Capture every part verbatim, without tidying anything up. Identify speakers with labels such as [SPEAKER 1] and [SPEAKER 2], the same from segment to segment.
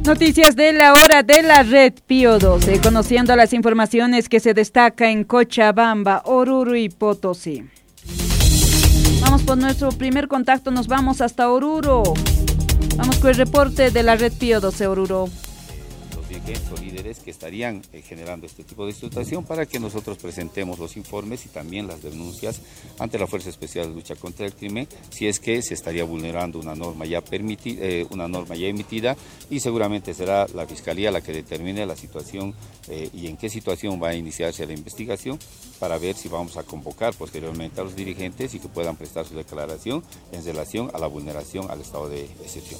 [SPEAKER 1] Noticias de la hora de la red Pío doce, conociendo las informaciones que se destaca en Cochabamba, Oruro y Potosí. Vamos por nuestro primer contacto, nos vamos hasta Oruro. Vamos con el reporte de la red Pío doce, Oruro.
[SPEAKER 2] Los dirigentes o líderes que estarían eh, generando este tipo de situación para que nosotros presentemos los informes y también las denuncias ante la Fuerza Especial de Lucha contra el Crimen, si es que se estaría vulnerando una norma ya permitida, eh, una norma ya emitida, y seguramente será la Fiscalía la que determine la situación eh, y en qué situación va a iniciarse la investigación para ver si vamos a convocar posteriormente a los dirigentes y que puedan prestar su declaración en relación a la vulneración al estado de excepción.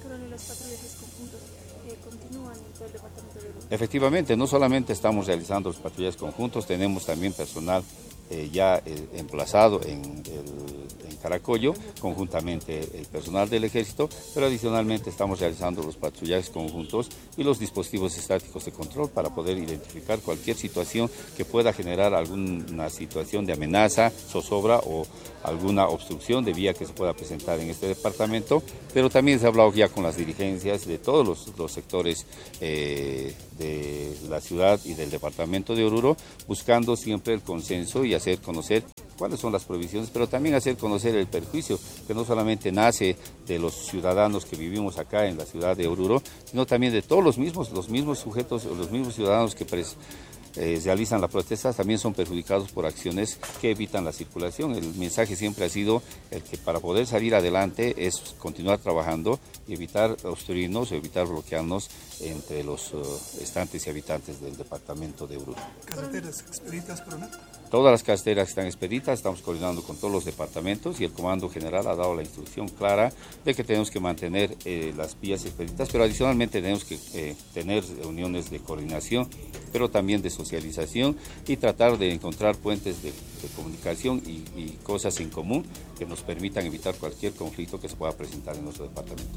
[SPEAKER 2] Efectivamente, no solamente estamos realizando los patrullas conjuntos, tenemos también personal eh, ya eh, emplazado en, el, en Caracollo, conjuntamente el personal del Ejército, pero adicionalmente estamos realizando los patrullajes conjuntos y los dispositivos estáticos de control para poder identificar cualquier situación que pueda generar alguna situación de amenaza, zozobra o alguna obstrucción de vía que se pueda presentar en este departamento, pero también se ha hablado ya con las dirigencias de todos los, los sectores eh, de la ciudad y del departamento de Oruro, buscando siempre el consenso y hacer conocer cuáles son las provisiones, pero también hacer conocer el perjuicio que no solamente nace de los ciudadanos que vivimos acá en la ciudad de Oruro, sino también de todos los mismos, los mismos sujetos, los mismos ciudadanos que pres Eh, realizan la protesta, también son perjudicados por acciones que evitan la circulación. El mensaje siempre ha sido el que para poder salir adelante es continuar trabajando y evitar obstruirnos, evitar bloquearnos entre los uh, estantes y habitantes del departamento de Oruro.
[SPEAKER 3] ¿Carreteras expeditas, coronel?
[SPEAKER 2] Todas las carreteras están expeditas, estamos coordinando con todos los departamentos y el Comando General ha dado la instrucción clara de que tenemos que mantener eh, las vías expeditas, pero adicionalmente tenemos que eh, tener reuniones de coordinación, pero también de socialización y tratar de encontrar puentes de, de comunicación y, y cosas en común que nos permitan evitar cualquier conflicto que se pueda presentar en nuestro departamento.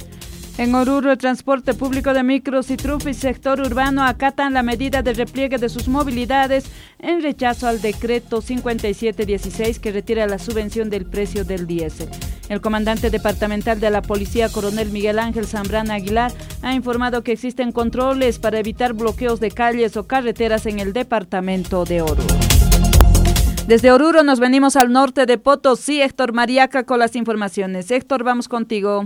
[SPEAKER 1] En Oruro, el transporte público de micros y trufe y sector urbano acatan la medida de repliegue de sus movilidades en rechazo al decreto cincuenta y siete dieciséis que retira la subvención del precio del diésel. El comandante departamental de la Policía, coronel Miguel Ángel Zambrana Aguilar, ha informado que existen controles para evitar bloqueos de calles o carreteras en el departamento de Oruro. Desde Oruro nos venimos al norte de Potosí. Héctor Mariaca con las informaciones. Héctor, vamos contigo.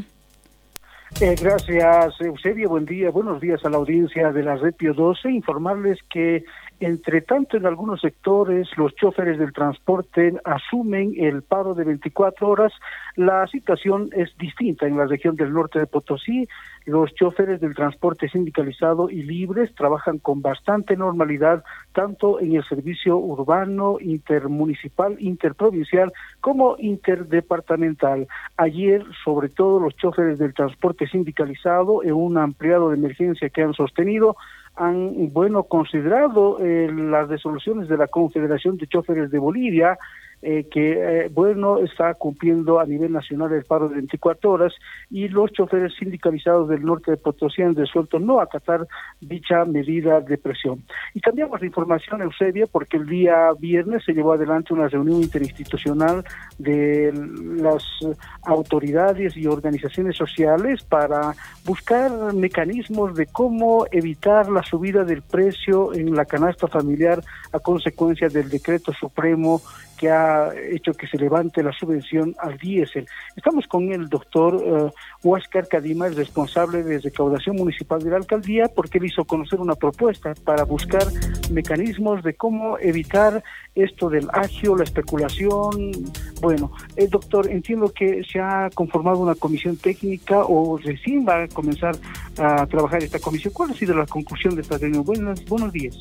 [SPEAKER 4] Eh, gracias, Eusebio. Buen día, buenos días a la audiencia de la red Pío doce. Informarles que, entre tanto, en algunos sectores los choferes del transporte asumen el paro de veinticuatro horas. La situación es distinta en la región del norte de Potosí. Los choferes del transporte sindicalizado y libres trabajan con bastante normalidad, tanto en el servicio urbano, intermunicipal, interprovincial, como interdepartamental. Ayer, sobre todo, los choferes del transporte sindicalizado, en un ampliado de emergencia que han sostenido, han, bueno, considerado eh, las resoluciones de la Confederación de Choferes de Bolivia, eh, que, eh, bueno, está cumpliendo a nivel nacional el paro de veinticuatro horas, y los choferes sindicalizados del norte de Potosí han resuelto no acatar dicha medida de presión. Y cambiamos de información, Eusebia, porque el día viernes se llevó adelante una reunión interinstitucional de las autoridades y organizaciones sociales para buscar mecanismos de cómo evitar la subida del precio en la canasta familiar a consecuencia del decreto supremo que ha hecho que se levante la subvención al diésel. Estamos con el doctor uh, Huáscar Cadima, el responsable de recaudación municipal de la alcaldía, porque él hizo conocer una propuesta para buscar mecanismos de cómo evitar esto del agio, la especulación. Bueno, el doctor, entiendo que se ha conformado una comisión técnica o recién va a comenzar a trabajar esta comisión. ¿Cuál ha sido la conclusión de esta reunión? Buenos, buenos días.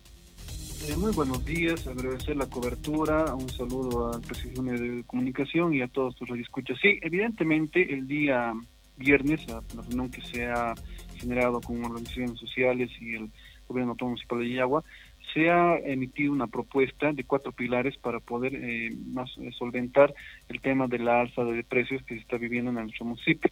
[SPEAKER 5] Eh, muy buenos días, agradecer la cobertura, un saludo al Presidio de Comunicación y a todos tus radioescuchas. Sí, evidentemente el día viernes, la reunión que se ha generado con organizaciones sociales y el Gobierno Autónomo Municipal de Yagua, se ha emitido una propuesta de cuatro pilares para poder eh, más eh, solventar el tema de la alza de precios que se está viviendo en nuestro municipio.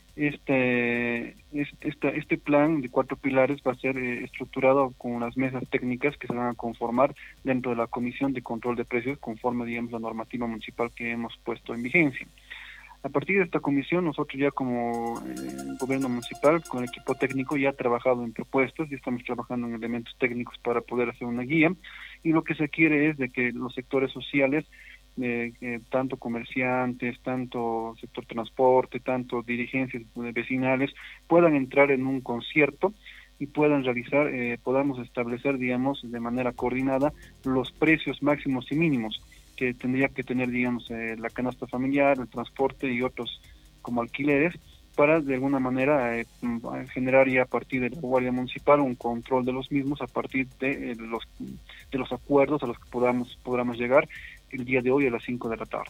[SPEAKER 5] Este, este, este plan de cuatro pilares va a ser eh, estructurado con las mesas técnicas que se van a conformar dentro de la Comisión de Control de Precios conforme, digamos, la normativa municipal que hemos puesto en vigencia. A partir de esta comisión, nosotros ya como eh, gobierno municipal, con el equipo técnico, ya ha trabajado en propuestas, ya estamos trabajando en elementos técnicos para poder hacer una guía, y lo que se quiere es de que los sectores sociales, eh, eh, tanto comerciantes, tanto sector transporte, tanto dirigencias vecinales, puedan entrar en un concierto y puedan realizar, eh, podamos establecer, digamos, de manera coordinada los precios máximos y mínimos que tendría que tener, digamos, eh, la canasta familiar, el transporte y otros como alquileres, para de alguna manera eh, generar ya a partir de la Guardia Municipal un control de los mismos a partir de eh, los de los acuerdos a los que podamos podamos llegar el día de hoy a las cinco de la tarde.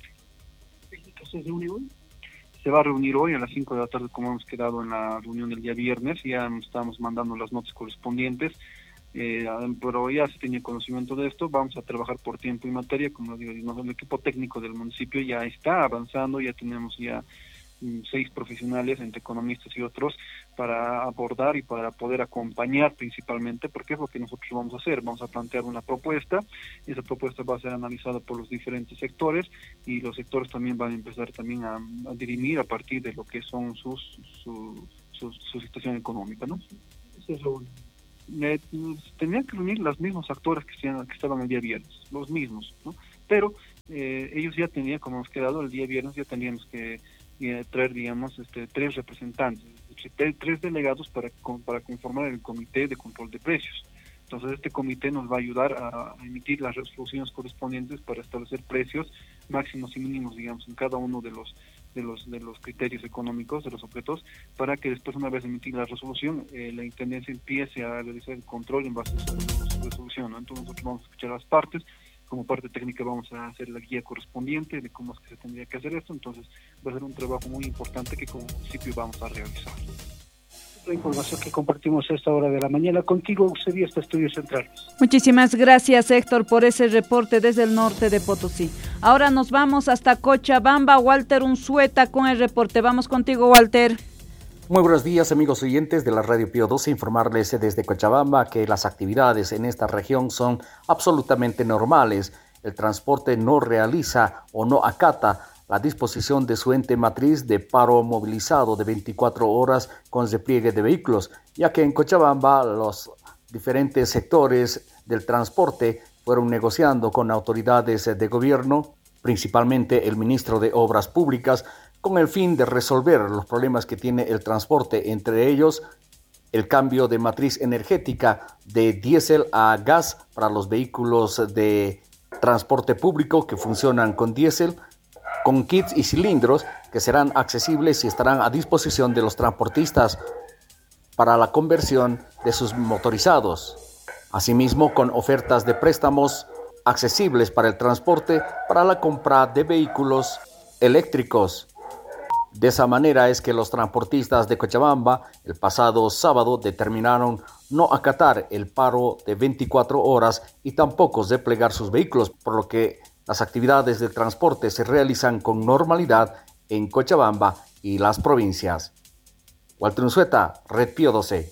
[SPEAKER 4] ¿Se reúne hoy?
[SPEAKER 5] Se va a reunir hoy a las cinco de la tarde, como hemos quedado en la reunión del día viernes. Ya estamos mandando las notas correspondientes, eh, pero ya se tenía conocimiento de esto. Vamos a trabajar por tiempo y materia, como digo, el equipo técnico del municipio ya está avanzando, ya tenemos ya seis profesionales, entre economistas y otros, para abordar y para poder acompañar principalmente, porque es lo que nosotros vamos a hacer. Vamos a plantear una propuesta, esa propuesta va a ser analizada por los diferentes sectores, y los sectores también van a empezar también a, a dirimir a partir de lo que son sus su, su, su situación económica, ¿no?
[SPEAKER 4] Eso.
[SPEAKER 5] Eh, tenían que reunir los mismos actores que, sean, que estaban el día viernes, los mismos, ¿no? Pero eh, ellos ya tenían, como hemos quedado el día viernes, ya teníamos que eh, traer, digamos, este, tres representantes, tres, tres delegados para, para conformar el comité de control de precios. Entonces este comité nos va a ayudar a, a emitir las resoluciones correspondientes para establecer precios máximos y mínimos, digamos, en cada uno de los de los de los criterios económicos, de los objetos, para que después, una vez emitida la resolución, eh, la Intendencia empiece a realizar el control en base a esa resolución, ¿no? Entonces nosotros vamos a escuchar las partes, como parte técnica vamos a hacer la guía correspondiente de cómo es que se tendría que hacer esto. Entonces va a ser un trabajo muy importante que como municipio vamos a realizar.
[SPEAKER 4] La información que compartimos a esta hora de la mañana contigo, Eusebio, hasta Estudios Centrales.
[SPEAKER 1] Muchísimas gracias, Héctor, por ese reporte desde el norte de Potosí. Ahora nos vamos hasta Cochabamba. Walter Unzueta con el reporte. Vamos contigo, Walter.
[SPEAKER 6] Muy buenos días, amigos oyentes de la Radio Pío doce, informarles desde Cochabamba que las actividades en esta región son absolutamente normales. El transporte no realiza o no acata la disposición de su ente matriz de paro movilizado de veinticuatro horas con repliegue de vehículos, ya que en Cochabamba los diferentes sectores del transporte fueron negociando con autoridades de gobierno, principalmente el ministro de Obras Públicas, con el fin de resolver los problemas que tiene el transporte, entre ellos el cambio de matriz energética de diésel a gas para los vehículos de transporte público que funcionan con diésel, con kits y cilindros que serán accesibles y estarán a disposición de los transportistas para la conversión de sus motorizados. Asimismo, con ofertas de préstamos accesibles para el transporte para la compra de vehículos eléctricos. De esa manera es que los transportistas de Cochabamba el pasado sábado determinaron no acatar el paro de veinticuatro horas y tampoco desplegar sus vehículos, por lo que las actividades de transporte se realizan con normalidad en Cochabamba y las provincias. Walter Unzueta, Red Pío doce.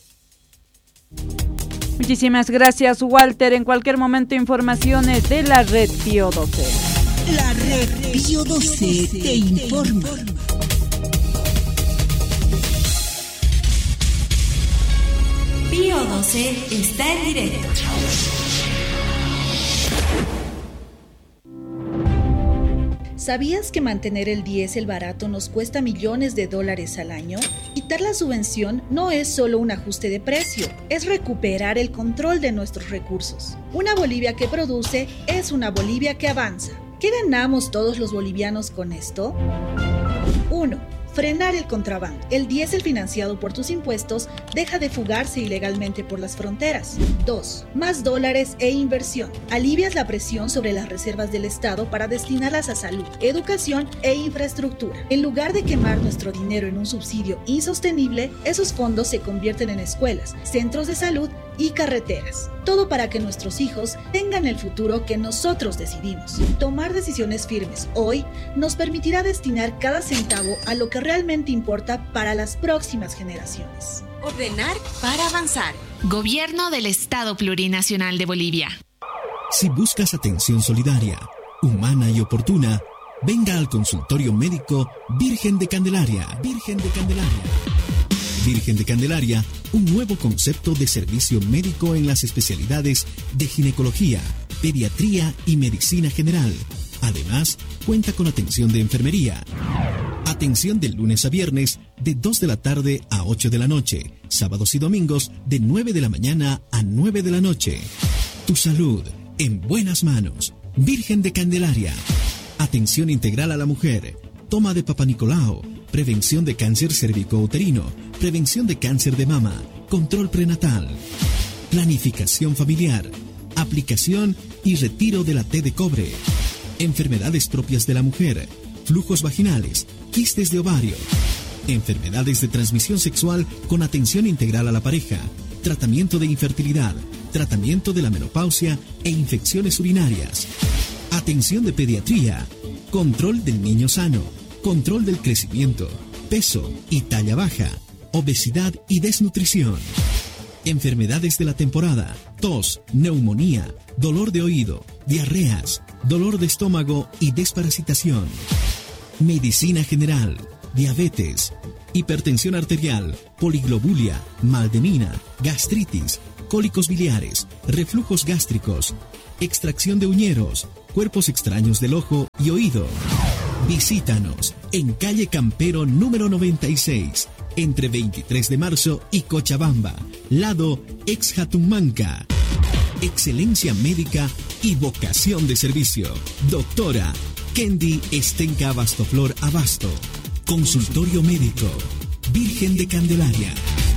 [SPEAKER 1] Muchísimas gracias, Walter. En cualquier momento, informaciones de la Red Pío doce.
[SPEAKER 7] La Red Pío doce te informa. Pío doce está en directo.
[SPEAKER 8] ¿Sabías que mantener el diésel barato nos cuesta millones de dólares al año? Quitar la subvención no es solo un ajuste de precio, es recuperar el control de nuestros recursos. Una Bolivia que produce es una Bolivia que avanza. ¿Qué ganamos todos los bolivianos con esto? uno. Frenar el contrabando. El diésel financiado por tus impuestos deja de fugarse ilegalmente por las fronteras. dos. Más dólares e inversión. Alivias la presión sobre las reservas del Estado para destinarlas a salud, educación e infraestructura. En lugar de quemar nuestro dinero en un subsidio insostenible, esos fondos se convierten en escuelas, centros de salud y carreteras. Todo para que nuestros hijos tengan el futuro que nosotros decidimos. Tomar decisiones firmes hoy nos permitirá destinar cada centavo a lo que realmente importa para las próximas generaciones.
[SPEAKER 7] Ordenar para avanzar. Gobierno del Estado Plurinacional de Bolivia.
[SPEAKER 9] Si buscas atención solidaria, humana y oportuna, Venga al consultorio médico Virgen de Candelaria. Virgen de Candelaria. Virgen de Candelaria, un nuevo concepto de servicio médico en las especialidades de ginecología, pediatría y medicina general. Además, cuenta con atención de enfermería. Atención de lunes a viernes de dos de la tarde a ocho de la noche. Sábados y domingos de nueve de la mañana a nueve de la noche. Tu salud en buenas manos. Virgen de Candelaria. Atención integral a la mujer. Toma de Papa Nicolau. Prevención de cáncer cervicouterino. Prevención de cáncer de mama. Control prenatal. Planificación familiar. Aplicación y retiro de la T de cobre. Enfermedades propias de la mujer. Flujos vaginales. Quistes de ovario. Enfermedades de transmisión sexual con atención integral a la pareja. Tratamiento de infertilidad. Tratamiento de la menopausia e infecciones urinarias. Atención de pediatría. Control del niño sano. Control del crecimiento, peso y talla baja. Obesidad y desnutrición. Enfermedades de la temporada. Tos, neumonía, dolor de oído, diarreas, dolor de estómago y desparasitación. Medicina general, diabetes, hipertensión arterial, poliglobulia, maldemina, gastritis, cólicos biliares, reflujos gástricos, extracción de uñeros, cuerpos extraños del ojo y oído. Visítanos en calle Campero número noventa y seis, entre veintitrés de marzo y Cochabamba, lado ex Jatumanca. Excelencia médica y vocación de servicio. Doctora Kendi Estenca Abastoflor Abasto. Consultorio médico. Virgen de Candelaria.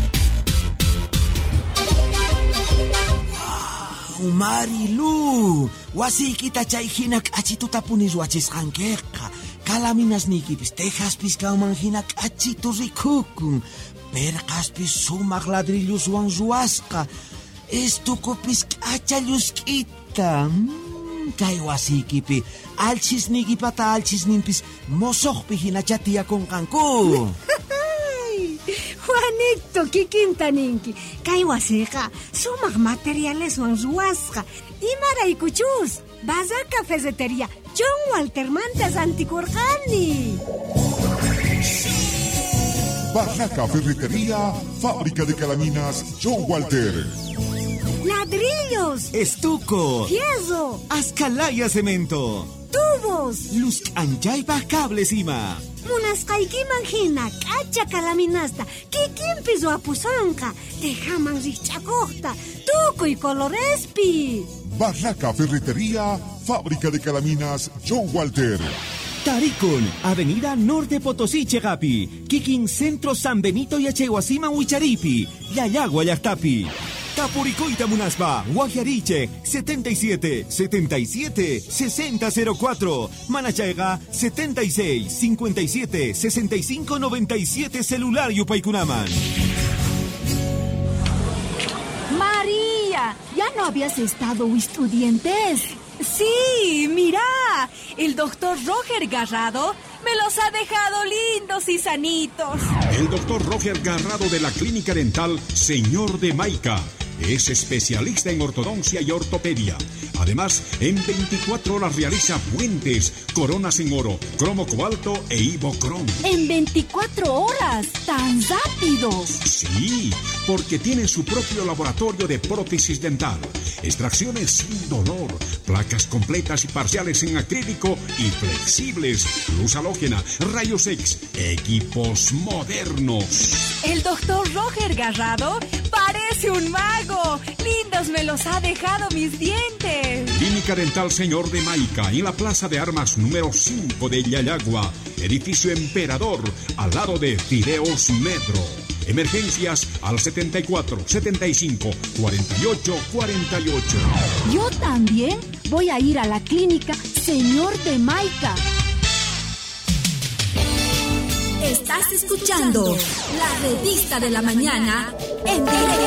[SPEAKER 10] Wow, Marilu, wasikita chayhinak achitutapunis wachisqankiqa. Kalaminas nikipis tejaspis kaumanhinak achitu rikukun. Perqaspis sumaq ladrilluswan ruwasqa. Estukupis k'achallusk'ita. Mm, kay wasikipi alchisnikipata alchisninpis mosoqpi hina chatiyakunqanku.
[SPEAKER 11] Juanito, kikinta ninki. Kay wasiqa sumaq materialeswan ruwasqa. Imaraykuchus. Bazar Cafetería John Walter Mantas Anticorjani.
[SPEAKER 12] Barraca Ferretería, fábrica de calaminas John Walter.
[SPEAKER 11] Ladrillos.
[SPEAKER 10] Estuco.
[SPEAKER 11] Fierro.
[SPEAKER 10] Ascalaya cemento.
[SPEAKER 11] Tubos.
[SPEAKER 10] Luz anchaypa cables ima.
[SPEAKER 11] Munasqaykiman hina k'acha kalaminasta kikinpis wapusanqa tejaman riqch'akuqta tukuy colorespi.
[SPEAKER 12] Barraca Ferretería, fábrica de calaminas John Walter.
[SPEAKER 10] Taricon, Avenida Norte Potosí Chegapi, Kikin Centro San Benito y Achehuasima Huicharipi, Yayagua Yartapi. Tapuricoita Munaspa, Guajariche, setenta y siete, setenta y siete, sesenta cero cuatro. Manachaiga, setenta y seis, cincuenta y siete, sesenta y cinco, noventa y siete, celular Yupaykunaman.
[SPEAKER 13] María, ¿ya no habías estado estudiantes? Sí, mira, el doctor Roger Garrado me los ha dejado lindos y sanitos.
[SPEAKER 14] El doctor Roger Garrado de la Clínica Dental Señor de Maica es especialista en ortodoncia y ortopedia. Además, en veinticuatro horas realiza puentes, coronas en oro, cromo cobalto e ibocrom.
[SPEAKER 13] ¿En veinticuatro horas? ¿Tan rápido?
[SPEAKER 14] Sí, porque tiene su propio laboratorio de prótesis dental, extracciones sin dolor, placas completas y parciales en acrílico y flexibles, luz halógena, rayos X, equipos modernos.
[SPEAKER 13] El doctor Roger Garrado parece un mago. Lindos me los ha dejado mis dientes.
[SPEAKER 14] Clínica Dental Señor de Maica, en la Plaza de Armas número cinco de Yayagua, edificio Emperador, al lado de Fideos Metro. Emergencias al setenta y cuatro, setenta y cinco, cuarenta y ocho, cuarenta y ocho.
[SPEAKER 13] Yo también voy a ir a la clínica Señor de Maica.
[SPEAKER 15] Estás escuchando la revista de la mañana en directo.